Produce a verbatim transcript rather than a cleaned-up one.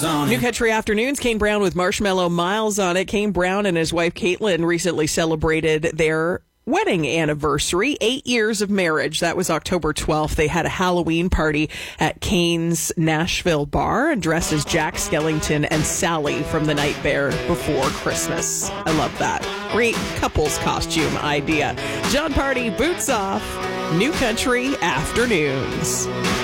on New it. Country Afternoons, Kane Brown with Marshmallow Miles on it. Kane Brown and his wife Caitlin recently celebrated their wedding anniversary, eight years of marriage. That was October twelfth. They had a Halloween party at Kane's Nashville bar and dressed as Jack Skellington and Sally from The Night Bear before Christmas. I love that. Great couples costume idea. John Party, Boots Off, New Country Afternoons.